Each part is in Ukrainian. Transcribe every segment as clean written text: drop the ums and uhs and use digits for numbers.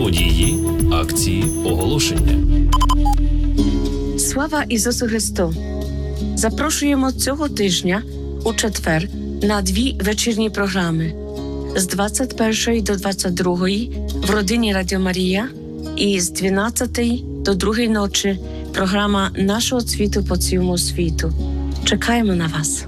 Події, акції, оголошення. Слава Ісусу Христу! Запрошуємо цього тижня у четвер на 2 вечірні програми з 21 до 22 в родині Радіо Марія і з 12 до 2 ночі програма нашого цвіту по цілому світу. Чекаємо на вас.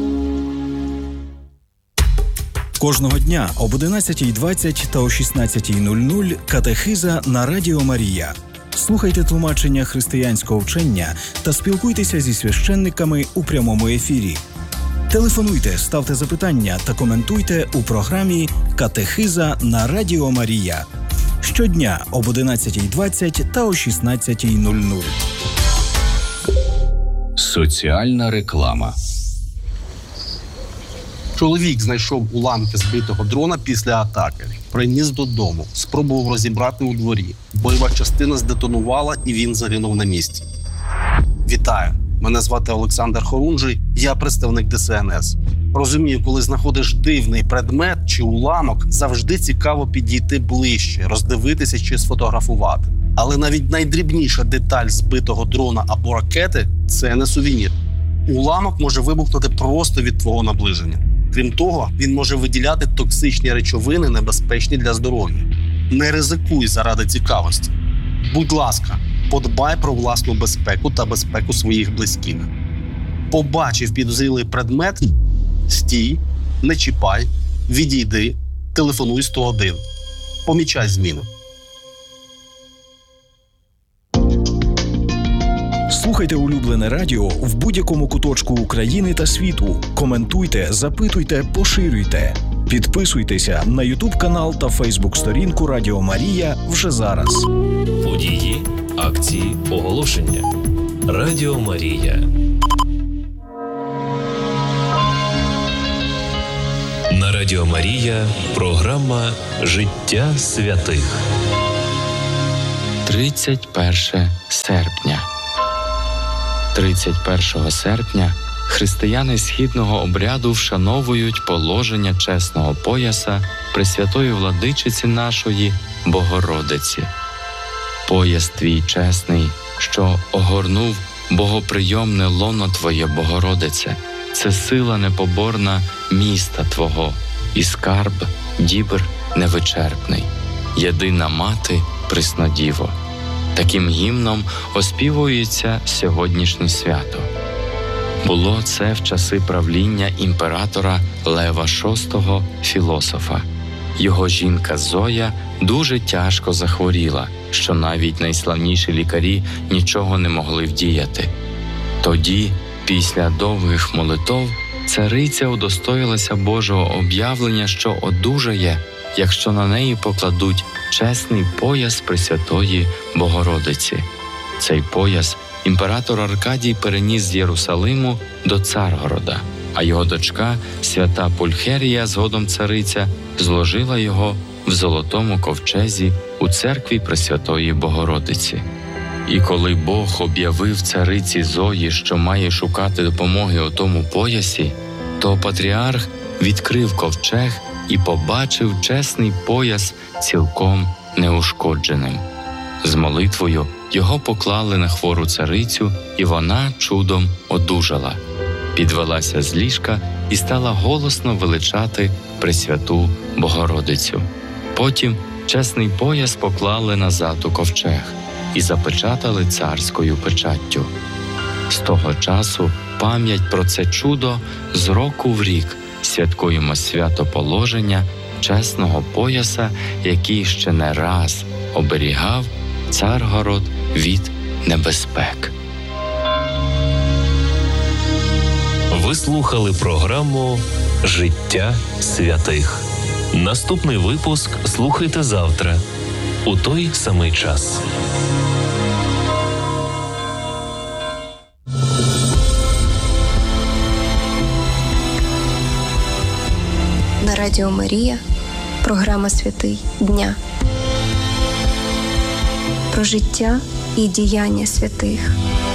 Кожного дня об 11:20 та о 16:00 катехиза на Радіо Марія. Слухайте тлумачення християнського вчення та спілкуйтеся зі священниками у прямому ефірі. Телефонуйте, ставте запитання та коментуйте у програмі «Катехиза на Радіо Марія». Щодня об 11:20 та о 16:00. Соціальна реклама. Чоловік знайшов уламки збитого дрона після атаки. Приніс додому, спробував розібрати у дворі. Бойова частина здетонувала і він загинув на місці. Вітаю! Мене звати Олександр Хорунжий, я представник ДСНС. Розумію, коли знаходиш дивний предмет чи уламок, завжди цікаво підійти ближче, роздивитися чи сфотографувати. Але навіть найдрібніша деталь збитого дрона або ракети – це не сувенір. Уламок може вибухнути просто від твого наближення. Крім того, він може виділяти токсичні речовини, небезпечні для здоров'я. Не ризикуй заради цікавості. Будь ласка, подбай про власну безпеку та безпеку своїх близьких. Побачив підозрілий предмет – стій, не чіпай, відійди, телефонуй 101. Помічай зміну. Слухайте улюблене радіо в будь-якому куточку України та світу. Коментуйте, запитуйте, поширюйте. Підписуйтеся на YouTube-канал та Facebook-сторінку Радіо Марія вже зараз. Події, акції, оголошення. Радіо Марія. На Радіо Марія програма «Життя святих». 31 серпня. 31 серпня християни східного обряду вшановують положення чесного пояса Пресвятої Владичиці нашої Богородиці. Пояс твій чесний, що огорнув богоприйомне лоно Твоє, Богородице, це сила непоборна міста Твого і скарб дібр невичерпний, єдина мати Преснодіво. Таким гімном оспівується сьогоднішнє свято. Було це в часи правління імператора Лева VI філософа. Його жінка Зоя дуже тяжко захворіла, що навіть найславніші лікарі нічого не могли вдіяти. Тоді, після довгих молитов, цариця удостоїлася Божого об'явлення, що одужає, якщо на неї покладуть чесний пояс Пресвятої Богородиці. Цей пояс імператор Аркадій переніс з Єрусалиму до Царгорода, а його дочка, свята Пульхерія, згодом цариця, зложила його в золотому ковчезі у церкві Пресвятої Богородиці. І коли Бог об'явив цариці Зої, що має шукати допомоги у тому поясі, то патріарх відкрив ковчег і побачив чесний пояс цілком неушкодженим. З молитвою його поклали на хвору царицю, і вона чудом одужала. Підвелася з ліжка і стала голосно величати Пресвяту Богородицю. Потім чесний пояс поклали назад у ковчег і запечатали царською печаттю. З того часу пам'ять про це чудо з року в рік святкуємо свято положення чесного пояса, який ще не раз оберігав Царгород від небезпек. Ви слухали програму «Життя святих». Наступний випуск слухайте завтра у той самий час. На Радіо Марія програма «Святий дня». Про життя і діяння святих.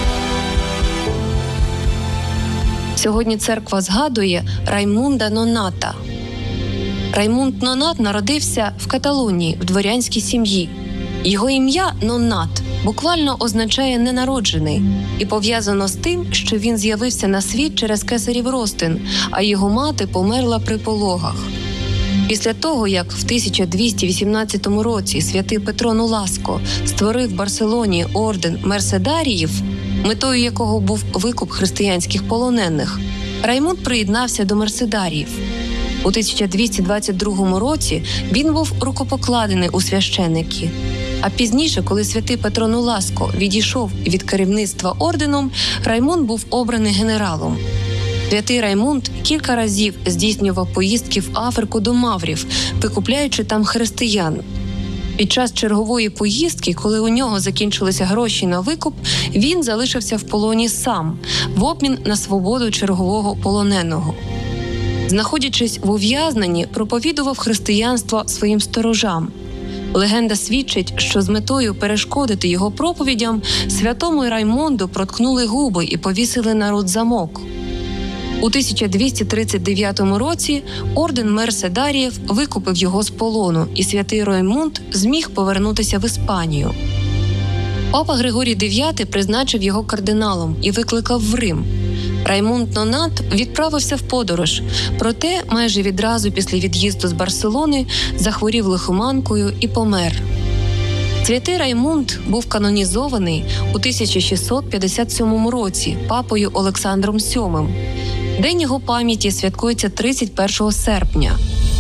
Сьогодні церква згадує Раймунда Ноната. Раймунд Нонат народився в Каталонії в дворянській сім'ї. Його ім'я Ноннат буквально означає «ненароджений» і пов'язано з тим, що він з'явився на світ через кесарів розтин, а його мати померла при пологах. Після того, як в 1218 році святий Петро Ноласко створив в Барселоні орден мерседаріїв, метою якого був викуп християнських полонених, Раймунд приєднався до мерседаріїв. У 1222 році він був рукопокладений у священники. А пізніше, коли святий Петро Ноласко відійшов від керівництва орденом, Раймунд був обраний генералом. Святий Раймунд кілька разів здійснював поїздки в Африку до маврів, викупляючи там християн. Під час чергової поїздки, коли у нього закінчилися гроші на викуп, він залишився в полоні сам, в обмін на свободу чергового полоненого. Знаходячись в ув'язненні, проповідував християнство своїм сторожам. Легенда свідчить, що з метою перешкодити його проповідям святому Раймонду проткнули губи і повісили на рот замок. У 1239 році орден мерседаріїв викупив його з полону, і святий Раймунд зміг повернутися в Іспанію. Папа Григорій IX призначив його кардиналом і викликав в Рим. Раймунд Ноннат відправився в подорож, проте майже відразу після від'їзду з Барселони захворів лихоманкою і помер. Святий Раймунд був канонізований у 1657 році папою Олександром VII. День його пам'яті святкується 31 серпня.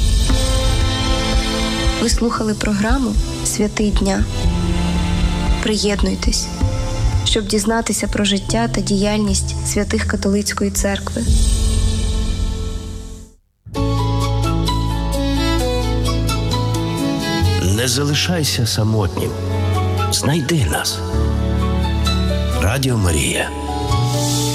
Ви слухали програму «Святий дня». Приєднуйтесь, щоб дізнатися про життя та діяльність святих католицької церкви. Не залишайся самотнім. Знайди нас. Радіо Марія.